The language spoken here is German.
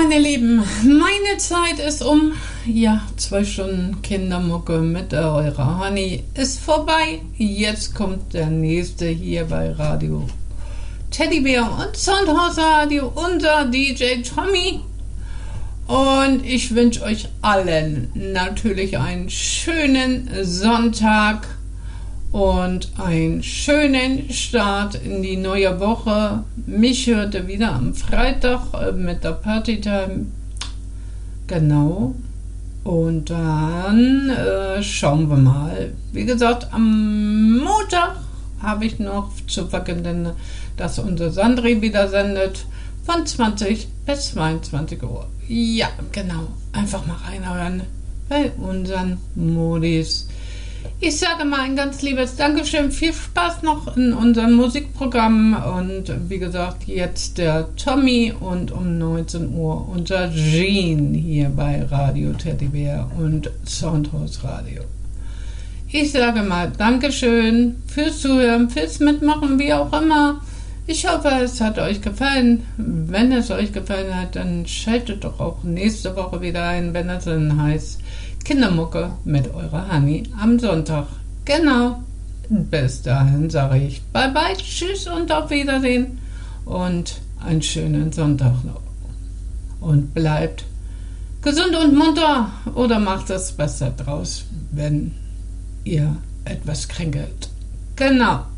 meine Lieben, meine Zeit ist um. Ja, 2 Stunden Kindermucke mit eurer Honey ist vorbei. Jetzt kommt der nächste hier bei Radio Teddybär und Soundhouse Radio, unser DJ Tommy. Und ich wünsche euch allen natürlich einen schönen Sonntag und einen schönen Start in die neue Woche. Mich hört ihr wieder am Freitag mit der Partytime. Genau. Und dann schauen wir mal. Wie gesagt, am Montag habe ich noch zu verkünden, dass unser Sandri wieder sendet von 20 bis 22 Uhr. Ja, genau. Einfach mal reinhören bei unseren Modis. Ich sage mal ein ganz liebes Dankeschön, viel Spaß noch in unserem Musikprogramm und wie gesagt, jetzt der Tommy und um 19 Uhr unser Jean hier bei Radio Teddybär und Soundhouse Radio. Ich sage mal Dankeschön fürs Zuhören, fürs Mitmachen, wie auch immer. Ich hoffe, es hat euch gefallen. Wenn es euch gefallen hat, dann schaltet doch auch nächste Woche wieder ein, wenn es dann heißt Kindermucke mit eurer Honey am Sonntag. Genau. Bis dahin sage ich bye bye, tschüss und auf Wiedersehen und einen schönen Sonntag noch. Und bleibt gesund und munter oder macht das Beste draus, wenn ihr etwas kränkelt. Genau.